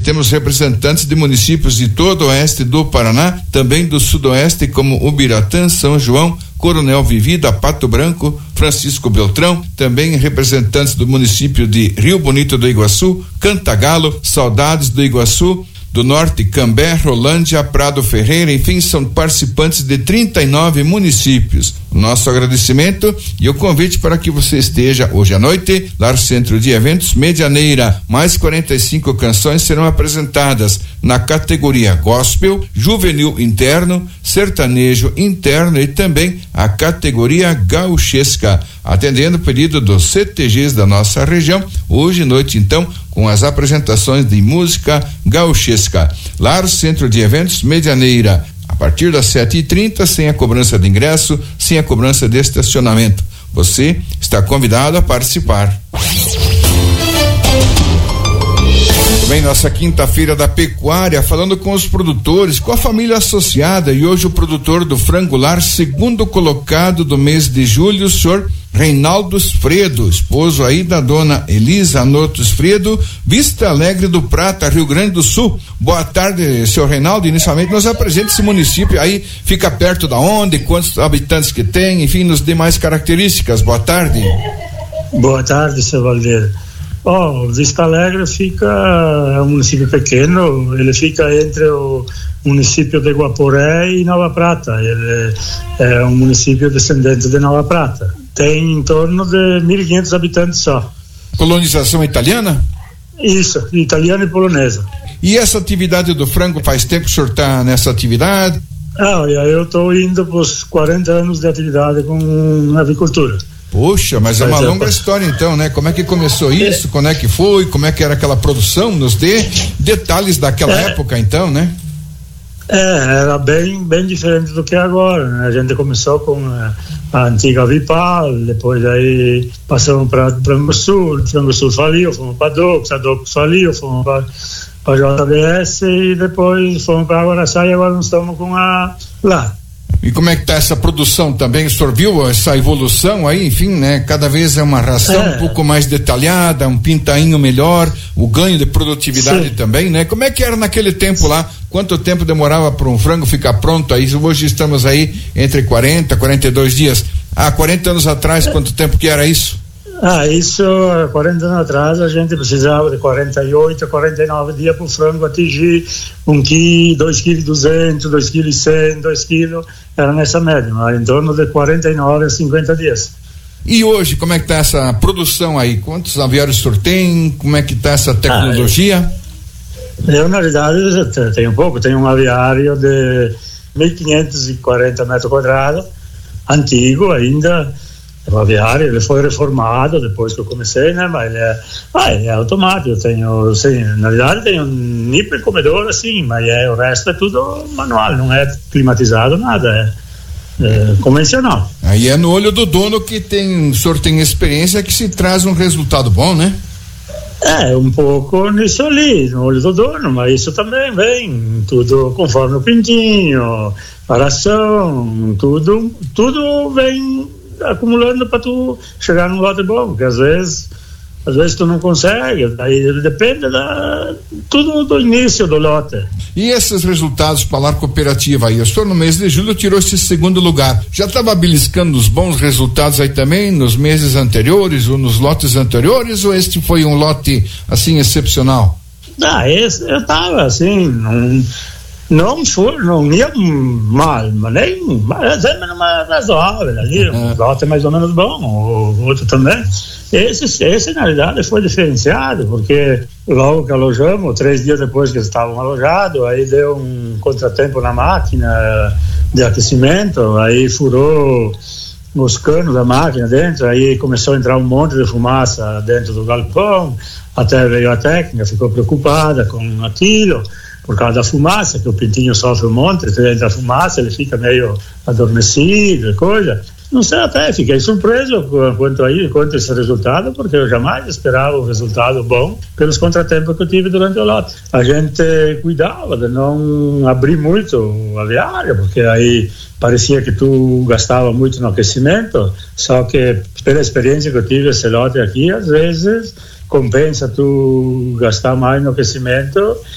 temos representantes de municípios de todo o oeste do Paraná, também do sudoeste, como Ubiratã, São João, Coronel Vivida, Pato Branco, Francisco Beltrão, também representantes do município de Rio Bonito do Iguaçu, Cantagalo, Saudades do Iguaçu, do Norte, Cambé, Rolândia, Prado Ferreira, enfim, são participantes de 39 municípios. Nosso agradecimento e o convite para que você esteja hoje à noite, Lar Centro de Eventos Medianeira. Mais 45 canções serão apresentadas na categoria Gospel, Juvenil Interno, Sertanejo Interno e também a categoria Gauchesca, atendendo o pedido dos CTGs da nossa região. Hoje à noite, então, com as apresentações de música gauchesca. Lar Centro de Eventos Medianeira, a partir das 7h30, sem a cobrança de ingresso, sem a cobrança de estacionamento. Você está convidado a participar. Também nossa quinta-feira da pecuária, falando com os produtores, com a família associada, e hoje o produtor do frango lar, segundo colocado do mês de julho, o senhor Reinaldo Fredo, esposo aí da dona Elisa Notos Fredo, Vista Alegre do Prata, Rio Grande do Sul. Boa tarde, senhor Reinaldo. Inicialmente nos apresente esse município aí, fica perto da onde, quantos habitantes que tem, enfim, nos demais características. Boa tarde. Boa tarde, seu Valdeiro. Vista Alegre é um município pequeno, ele fica entre o município de Guaporé e Nova Prata. Ele é um município descendente de Nova Prata. Tem em torno de 1.500 habitantes só. Colonização italiana? Isso, italiana e polonesa. E essa atividade do frango, faz tempo que o senhor está nessa atividade? Eu estou indo para os 40 anos de atividade com avicultura. Poxa, mas é uma longa história então, né? Como é que começou isso? Quando é que foi? Como é que era aquela produção? Nos dê detalhes daquela época então, né? Era bem diferente do que agora, né? A gente começou com a antiga Vipal, depois aí passamos para Frango Sul faliu, fomos para a Dox faliu, fomos para JBS e depois fomos para Araçá e agora nós estamos com a lá. E como é que tá essa produção também? O senhor viu essa evolução aí, enfim, né? Cada vez é uma ração um pouco mais detalhada, um pintainho melhor, o ganho de produtividade também, né? Como é que era naquele tempo lá? Quanto tempo demorava para um frango ficar pronto aí? Hoje estamos aí entre 40, 42 dias. Há 40 anos atrás, quanto tempo que era isso? Isso, 40 anos atrás, a gente precisava de 48, 49 dias para o frango atingir 1 kg, 2 kg 200, 2 kg 100, 2 kg, era nessa média, em torno de 49 a 50 dias. E hoje, como é que está essa produção aí? Quantos aviários o senhor tem? Como é que está essa tecnologia? Eu, na realidade, tenho um aviário de 1.540 metros quadrados, antigo ainda. O aviário, ele foi reformado depois que eu comecei, né? Mas ele é automático. Eu tenho, assim, na verdade, tenho um nível comedor, assim, mas o resto é tudo manual, não é climatizado, nada, é convencional. Aí é no olho do dono que o senhor tem experiência que se traz um resultado bom, né? Um pouco nisso ali, no olho do dono, mas isso também vem tudo conforme o pintinho, a ração, tudo vem acumulando para tu chegar num lote bom, porque às vezes tu não consegue, aí depende tudo do início do lote. E esses resultados para a Lar Cooperativa aí, o senhor no mês de julho tirou esse segundo lugar, já estava beliscando os bons resultados aí também nos meses anteriores ou nos lotes anteriores, ou este foi um lote assim excepcional? Esse eu estava assim, não ia mal, mas sempre numa razoável ali, um lote mais ou menos bom, o outro também. Esse na realidade foi diferenciado, porque logo que alojamos, 3 dias depois que estavam alojados, aí deu um contratempo na máquina de aquecimento, aí furou os canos da máquina dentro, aí começou a entrar um monte de fumaça dentro do galpão, até veio a técnica, ficou preocupada com aquilo, por causa da fumaça, que o pintinho sofre um monte, entra a fumaça, ele fica meio adormecido, coisa. Não sei, até fiquei surpreso quanto a esse resultado, porque eu jamais esperava um resultado bom pelos contratempos que eu tive durante o lote. A gente cuidava de não abrir muito o aviário, porque aí parecia que tu gastava muito no aquecimento, só que pela experiência que eu tive esse lote aqui, às vezes compensa tu gastar mais no aquecimento